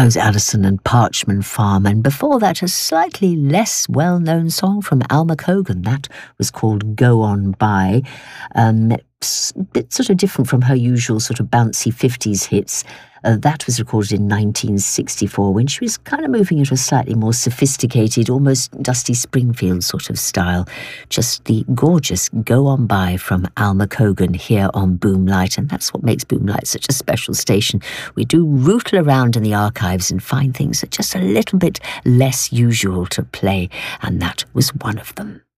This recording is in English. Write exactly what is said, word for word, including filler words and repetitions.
That was Addison and Parchman Farm, and before that a slightly less well-known song from Alma Cogan. That was called Go On By. Um, it's a bit sort of different from her usual sort of bouncy fifties hits. Uh, that was recorded in nineteen sixty-four when she was kind of moving into a slightly more sophisticated, almost Dusty Springfield sort of style. Just the gorgeous Go On By from Alma Cogan here on Boomlight, and that's what makes Boomlight such a special station. We do rootle around in the archives and find things that are just a little bit less usual to play, and that was one of them.